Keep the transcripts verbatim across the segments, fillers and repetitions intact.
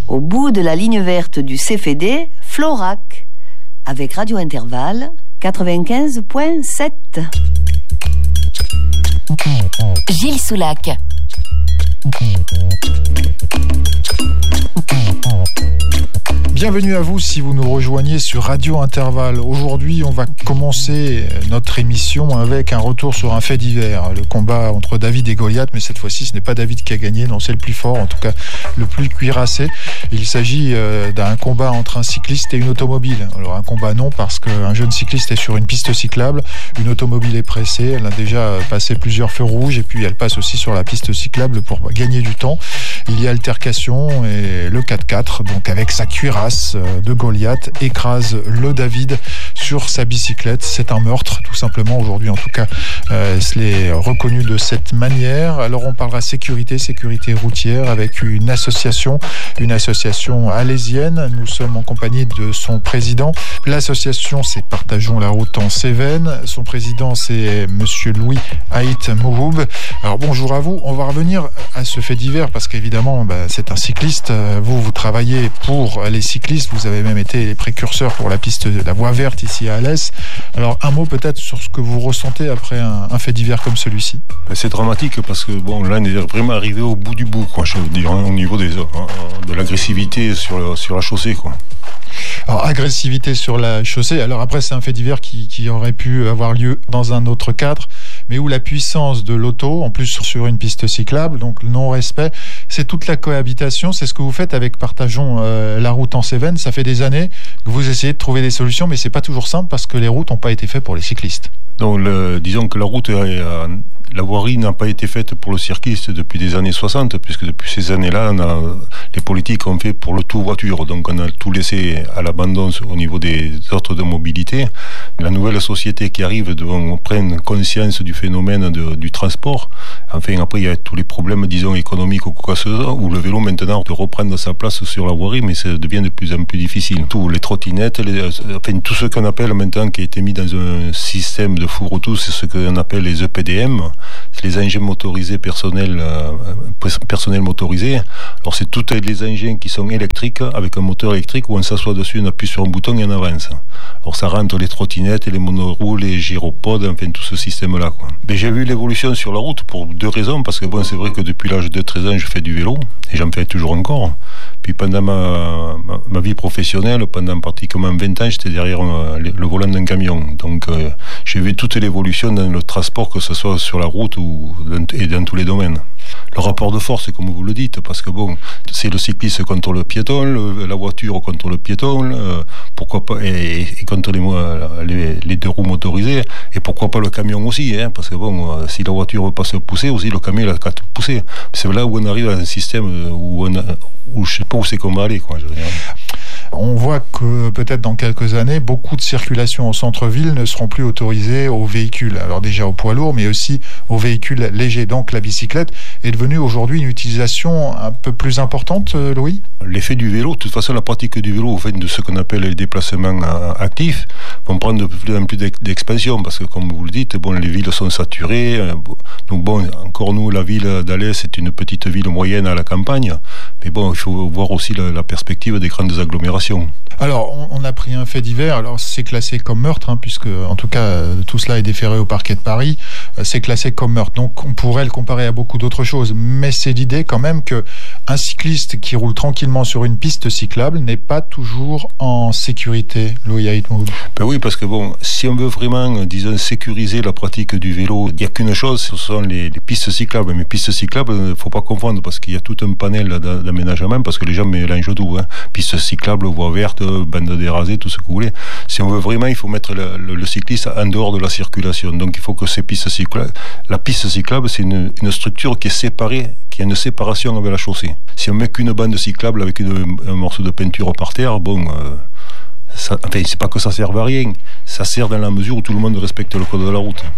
Au bout de la ligne verte du C F D, Florac, avec Radio Intervalle quatre-vingt-quinze virgule sept. Gilles Soulac. Bienvenue à vous si vous nous rejoignez sur Radio Intervalle. Aujourd'hui, on va commencer notre émission avec un retour sur un fait divers. Le combat entre David et Goliath, mais cette fois-ci, ce n'est pas David qui a gagné, non, c'est le plus fort, en tout cas le plus cuirassé. Il s'agit euh, d'un combat entre un cycliste et une automobile. Alors un combat non, parce qu'un jeune cycliste est sur une piste cyclable, une automobile est pressée, elle a déjà passé plusieurs feux rouges et puis elle passe aussi sur la piste cyclable pour gagner du temps. Il y a altercation et le quatre-quatre, donc avec sa cuirasse de Goliath, écrase le David sur sa bicyclette. C'est un meurtre, tout simplement. Aujourd'hui, en tout cas, euh, c'est reconnu de cette manière. Alors, on parlera sécurité, sécurité routière, avec une association, une association alésienne. Nous sommes en compagnie de son président. L'association, c'est Partageons la route en Cévennes. Son président, c'est Monsieur Louis Haït Mouhoub. Alors, bonjour à vous. On va revenir à ce fait divers parce qu'évidemment, bah, c'est un cycliste. Vous, vous travaillez pour les cyclistes. Vous avez même été les précurseurs pour la piste de la voie verte ici à Alès. Alors un mot peut-être sur ce que vous ressentez après un, un fait divers comme celui-ci. C'est dramatique parce que bon, là on est vraiment arrivé au bout du bout, quoi, je veux dire, au niveau des, de l'agressivité sur, sur la chaussée, quoi. Alors agressivité sur la chaussée, alors après c'est un fait divers qui, qui aurait pu avoir lieu dans un autre cadre, mais où la puissance de l'auto, en plus sur une piste cyclable, donc le non-respect, c'est toute la cohabitation, c'est ce que vous faites avec Partageons euh, la route en Cévennes. Ça fait des années que vous essayez de trouver des solutions, mais c'est pas toujours simple parce que les routes n'ont pas été faites pour les cyclistes. Donc, le, disons que la route, euh, la voirie n'a pas été faite pour le cycliste depuis des années soixante, puisque depuis ces années-là, on a, les politiques ont fait pour le tout voiture. Donc, on a tout laissé à l'abandon au niveau des ordres de mobilité. La nouvelle société qui arrive devant prendre conscience du phénomène de, du transport. Enfin, après, il y a tous les problèmes, disons, économiques ou quoi que ce soit, où le vélo, maintenant, de reprendre sa place sur la voirie, mais ça devient de plus en plus difficile. Tout, les trottinettes, les, enfin, tout ce qu'on appelle maintenant, qui a été mis dans un système de fourre-tout, c'est ce qu'on appelle les E P D M, c'est les engins motorisés personnels, euh, personnels motorisés. Alors c'est tous les engins qui sont électriques, avec un moteur électrique où on s'assoit dessus, on appuie sur un bouton et on avance. Alors ça rentre les trottinettes, les monoroues, les gyropodes, enfin tout ce système-là, quoi. Mais j'ai vu l'évolution sur la route pour deux raisons, parce que bon, c'est vrai que depuis l'âge de treize ans, je fais du vélo, et j'en fais toujours encore. Puis pendant ma, ma, ma vie professionnelle, pendant pratiquement vingt ans, j'étais derrière euh, le, le volant d'un camion. Donc euh, j'ai vu toute l'évolution dans le transport, que ce soit sur la route ou dans, et dans tous les domaines. Le rapport de force, comme vous le dites, parce que bon, c'est le cycliste contre le piéton, le, la voiture contre le piéton, euh, pourquoi pas, et, et contre les, les, les deux roues motorisées, et pourquoi pas le camion aussi, hein, parce que bon, euh, si la voiture veut pas se pousser, aussi le camion il a qu'à te pousser. C'est là où on arrive à un système où, on a, où je sais pas où c'est qu'on va aller, quoi. Je veux dire. On voit que peut-être dans quelques années, beaucoup de circulations au centre-ville ne seront plus autorisées aux véhicules. Alors déjà aux poids lourds, mais aussi aux véhicules légers. Donc la bicyclette est devenue aujourd'hui une utilisation un peu plus importante, Louis ? L'effet du vélo, de toute façon, la pratique du vélo, au fait de ce qu'on appelle les déplacements actifs, vont prendre de plus en plus d'expansion, parce que comme vous le dites, bon, les villes sont saturées. Donc bon, encore nous, la ville d'Alès, c'est une petite ville moyenne à la campagne. Mais bon, il faut voir aussi la, la perspective des grandes agglomérations. Alors, on, on a pris un fait divers. Alors, c'est classé comme meurtre, hein, puisque, en tout cas, tout cela est déféré au parquet de Paris. C'est classé comme meurtre. Donc, on pourrait le comparer à beaucoup d'autres choses. Mais c'est l'idée, quand même, que un cycliste qui roule tranquillement sur une piste cyclable n'est pas toujours en sécurité, Louis Haït Mouhoub. Ben oui, parce que bon, si on veut vraiment, disons, sécuriser la pratique du vélo, il n'y a qu'une chose, ce sont les, les pistes cyclables. Mais pistes cyclables, il ne faut pas confondre, parce qu'il y a tout un panel d'aménagement, parce que les gens mélangent tout, hein. Pistes cyclables, voie verte, bande dérasée, tout ce que vous voulez. Si on veut vraiment, il faut mettre le, le, le cycliste en dehors de la circulation. Donc il faut que ces pistes cyclables, la piste cyclable, c'est une, une structure qui est séparée, qui a une séparation avec la chaussée. Si on met qu'une bande cyclable avec une, un morceau de peinture par terre, bon, euh, ça, enfin, c'est pas que ça sert à rien. Ça sert dans la mesure où tout le monde respecte le code de la route.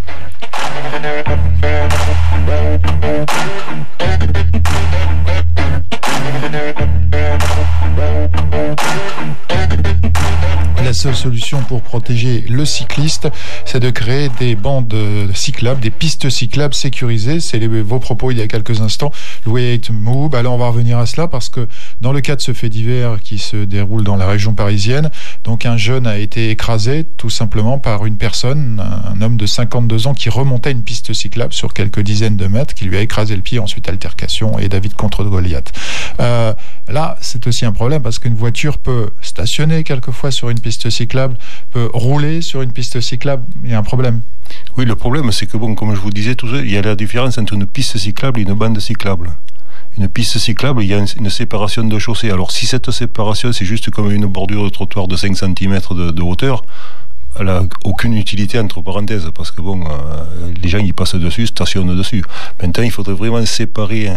la seule solution pour protéger le cycliste, c'est de créer des bandes cyclables, des pistes cyclables sécurisées. C'est les, vos propos il y a quelques instants, Louis Haight Moub. Alors on va revenir à cela parce que dans le cas de ce fait divers qui se déroule dans la région parisienne, donc un jeune a été écrasé tout simplement par une personne, un homme de cinquante-deux ans qui remontait une piste cyclable sur quelques dizaines de mètres, qui lui a écrasé le pied, ensuite altercation et David contre Goliath. Euh, là, c'est aussi un problème parce qu'une voiture peut stationner quelquefois sur une piste cyclable, peut rouler sur une piste cyclable, il y a un problème. Oui, le problème, c'est que, bon, comme je vous disais, tout ça, il y a la différence entre une piste cyclable et une bande cyclable. Une piste cyclable, il y a une, une séparation de chaussée. Alors, si cette séparation, c'est juste comme une bordure de trottoir de cinq centimètres de, de hauteur, elle n'a aucune utilité, entre parenthèses, parce que, bon, euh, les gens, ils passent dessus, stationnent dessus. Maintenant, il faudrait vraiment séparer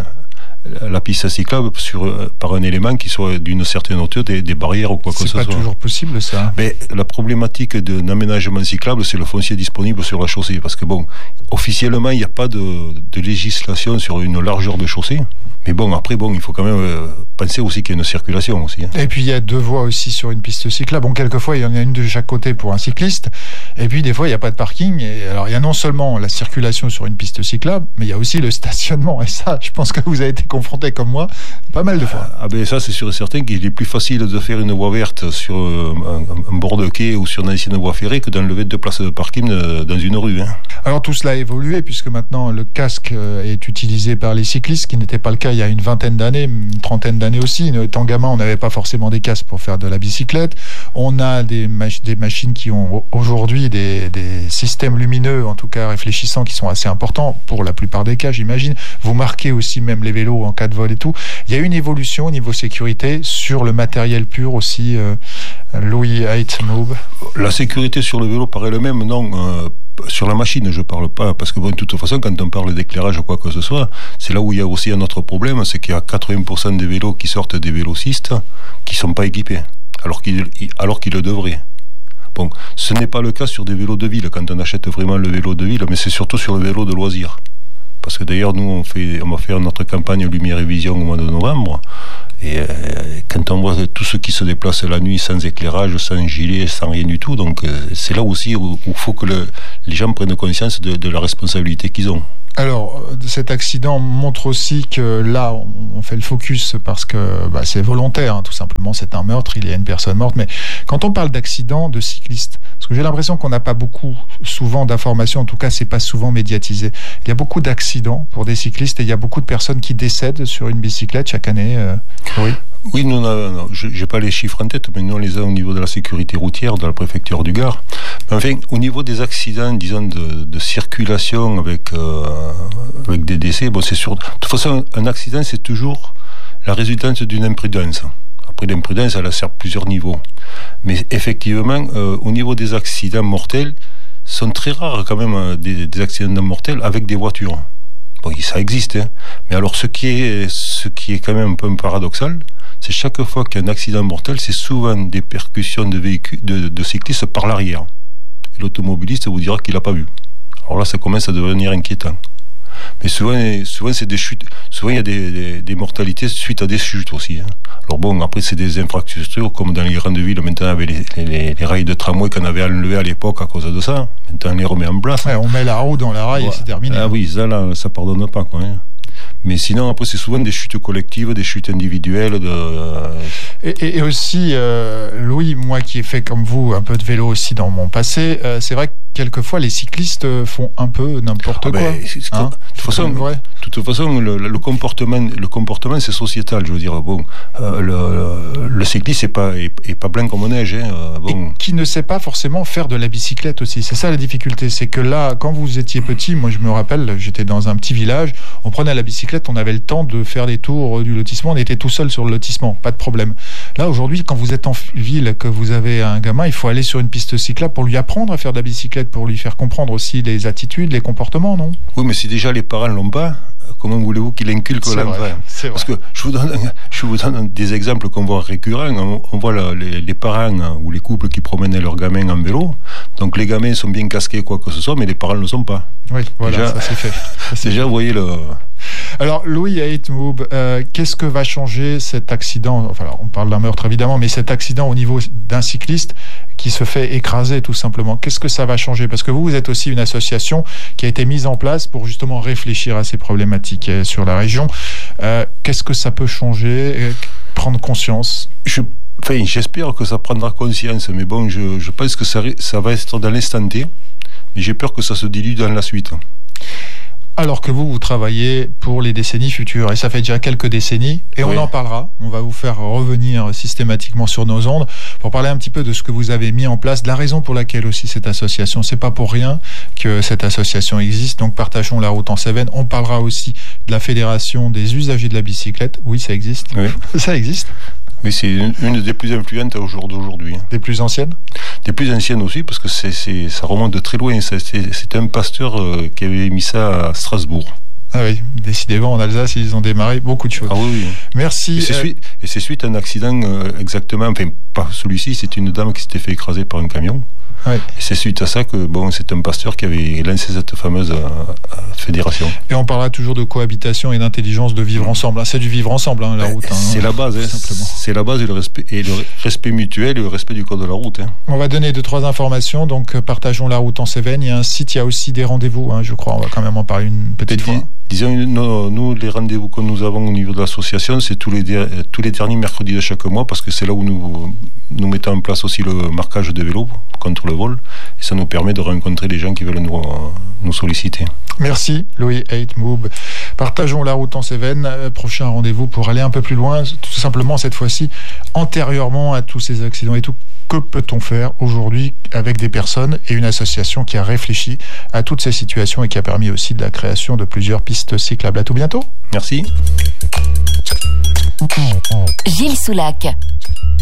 la piste cyclable sur, par un élément qui soit d'une certaine hauteur, des, des barrières ou quoi que ce soit. C'est pas toujours possible, ça. Mais la problématique d'un aménagement cyclable, c'est le foncier disponible sur la chaussée. Parce que, bon, officiellement, il n'y a pas de, de législation sur une largeur de chaussée. Mais bon, après, bon, il faut quand même euh, penser aussi qu'il y a une circulation aussi. Hein. Et puis, il y a deux voies aussi sur une piste cyclable. Bon, quelquefois, il y en a une de chaque côté pour un cycliste. Et puis, des fois, il n'y a pas de parking. Et alors, il y a non seulement la circulation sur une piste cyclable, mais il y a aussi le stationnement. Et ça, je pense que vous avez été confronté comme moi pas mal de fois. Ah ben ça, c'est sûr et certain qu'il est plus facile de faire une voie verte sur un, un bord de quai ou sur une ancienne voie ferrée que d'enlever deux places de parking dans une rue. Hein. Alors, tout cela a évolué puisque maintenant, le casque est utilisé par les cyclistes, ce qui n'était pas le cas il y a une vingtaine d'années, une trentaine d'années aussi. Étant gamin, on n'avait pas forcément des casques pour faire de la bicyclette. On a des, mach- des machines qui ont aujourd'hui des, des systèmes lumineux, en tout cas réfléchissants, qui sont assez importants pour la plupart des cas, j'imagine. Vous marquez aussi même les vélos en cas de vol et tout. Il y a une évolution au niveau sécurité sur le matériel pur aussi, euh, Louis Haight Moub. La sécurité sur le vélo par elle-même, non. Euh, sur la machine, je parle pas, parce que bon, de toute façon, quand on parle d'éclairage ou quoi que ce soit, c'est là où il y a aussi un autre problème, c'est qu'il y a quatre-vingts pour cent des vélos qui sortent des vélocistes qui sont pas équipés, alors qu'ils, alors qu'ils le devraient. Bon, ce n'est pas le cas sur des vélos de ville, quand on achète vraiment le vélo de ville, mais c'est surtout sur le vélo de loisir. Parce que d'ailleurs, nous, on, fait, on va faire notre campagne Lumière et Vision au mois de novembre. Et euh, quand on voit tous ceux qui se déplacent la nuit sans éclairage, sans gilet, sans rien du tout, donc euh, c'est là aussi où il faut que le, les gens prennent conscience de, de la responsabilité qu'ils ont. Alors, cet accident montre aussi que là, on fait le focus parce que bah, c'est volontaire, hein, tout simplement, c'est un meurtre, il y a une personne morte. Mais quand on parle d'accident de cycliste, parce que j'ai l'impression qu'on n'a pas beaucoup, souvent d'informations, en tout cas, c'est pas souvent médiatisé. Il y a beaucoup d'accidents pour des cyclistes et il y a beaucoup de personnes qui décèdent sur une bicyclette chaque année. Euh, oui. Oui, nous, je n'ai pas les chiffres en tête, mais nous, on les a au niveau de la sécurité routière, de la préfecture du Gard. Mais enfin, au niveau des accidents, disons, de, de circulation avec, euh, avec des décès, bon, c'est sûr. De toute façon, un accident, c'est toujours la résultante d'une imprudence. Après, l'imprudence, elle a sur plusieurs niveaux. Mais effectivement, euh, au niveau des accidents mortels, sont très rares quand même des, des accidents mortels avec des voitures. Bon, ça existe, hein. Mais alors, ce qui est, ce qui est quand même un peu paradoxal, c'est chaque fois qu'il y a un accident mortel, c'est souvent des percussions de véhicules, de, de cyclistes par l'arrière. Et l'automobiliste vous dira qu'il n'a pas vu. Alors là, ça commence à devenir inquiétant. Mais souvent, souvent c'est des chutes. Souvent, il y a des, des, des mortalités suite à des chutes aussi. Hein. Alors bon, après, c'est des infrastructures, comme dans les grandes villes, maintenant, avec les, les, les rails de tramway qu'on avait enlevés à l'époque à cause de ça. Maintenant, on les remet en place. Ouais, on met la roue dans la rail ouais. Et c'est terminé. Ah oui, ça, là, ça pardonne pas, quoi. Hein. Mais sinon, après, c'est souvent des chutes collectives, des chutes individuelles. De... Et, et, et aussi, euh, Louis, moi qui ai fait comme vous un peu de vélo aussi dans mon passé, euh, c'est vrai que quelquefois les cyclistes font un peu n'importe ah quoi. Ben, c'est, hein, de toute façon, vrai. De toute façon, le, le comportement, le comportement, c'est sociétal. Je veux dire, bon, euh, le, le cycliste n'est pas, est, est pas blanc comme neige. Hein, bon. Et qui ne sait pas forcément faire de la bicyclette aussi. C'est ça la difficulté. C'est que là, quand vous étiez petit, moi je me rappelle, j'étais dans un petit village, on prenait la bicyclette, on avait le temps de faire des tours du lotissement, on était tout seul sur le lotissement, pas de problème. Là, aujourd'hui, quand vous êtes en ville, que vous avez un gamin, il faut aller sur une piste cyclable pour lui apprendre à faire de la bicyclette, pour lui faire comprendre aussi les attitudes, les comportements, non ? Oui, mais si déjà les parents l'ont pas, comment voulez-vous qu'il inculque l'enfant ? Parce que je vous donne, je vous donne des exemples qu'on voit récurrents. On, on voit la, les, les parents ou les couples qui promènent leurs gamins en vélo. Donc les gamins sont bien casqués, quoi que ce soit, mais les parents ne le sont pas. Oui, voilà, déjà, ça c'est fait. Ça, c'est déjà, fait. Vous voyez le... Alors, Louis Haight Moub, euh, qu'est-ce que va changer cet accident ? Enfin, alors, on parle d'un meurtre évidemment, mais cet accident au niveau d'un cycliste qui se fait écraser tout simplement. Qu'est-ce que ça va changer? Parce que vous, vous êtes aussi une association qui a été mise en place pour justement réfléchir à ces problématiques sur la région. Euh, qu'est-ce que ça peut changer? Prendre conscience? Je, enfin, j'espère que ça prendra conscience, mais bon, je, je pense que ça, ça va être dans l'instant T, mais j'ai peur que ça se dilue dans la suite. Alors que vous, vous travaillez pour les décennies futures, et ça fait déjà quelques décennies, et oui. On en parlera, on va vous faire revenir systématiquement sur nos ondes, pour parler un petit peu de ce que vous avez mis en place, de la raison pour laquelle aussi cette association, c'est pas pour rien que cette association existe, donc Partageons la route en Cévennes, on parlera aussi de la Fédération des usagers de la bicyclette, oui ça existe, oui. Ça existe. Oui, c'est une, une des plus influentes au jour d'aujourd'hui. Des plus anciennes? Des plus anciennes aussi, parce que c'est, c'est, ça remonte de très loin. C'est, c'est, c'est un pasteur euh, qui avait mis ça à Strasbourg. Ah oui, décidément, en Alsace, ils ont démarré beaucoup de choses. Ah oui, oui. Merci. Et c'est, euh... suite, et c'est suite à un accident, euh, exactement, enfin, pas celui-ci, c'est une dame qui s'était fait écraser par un camion. Oui. Et c'est suite à ça que bon, c'est un pasteur qui avait lancé cette fameuse euh, fédération. Et on parlera toujours de cohabitation et d'intelligence de vivre ensemble. C'est du vivre ensemble, hein, la route. Hein, c'est la base, hein, simplement. C'est la base et le respect, et le respect mutuel et le respect du code de la route. Hein. On va donner deux, trois informations. Donc, Partageons la route en Cévennes. Il y a un site, il y a aussi des rendez-vous, hein, je crois. On va quand même en parler une petite fois. Dis, disons, nous, nous, les rendez-vous que nous avons au niveau de l'association, c'est tous les, tous les derniers mercredis de chaque mois, parce que c'est là où nous, nous mettons en place aussi le marquage de vélo contre le vol. Et ça nous permet de rencontrer les gens qui veulent nous, nous solliciter. Merci, Louis Heitmoub. Partageons la route en Cévennes. Prochain rendez-vous pour aller un peu plus loin, tout simplement cette fois-ci, antérieurement à tous ces accidents et tout. Que peut-on faire aujourd'hui avec des personnes et une association qui a réfléchi à toutes ces situations et qui a permis aussi de la création de plusieurs pistes cyclables. À tout bientôt. Merci. Gilles Soulac.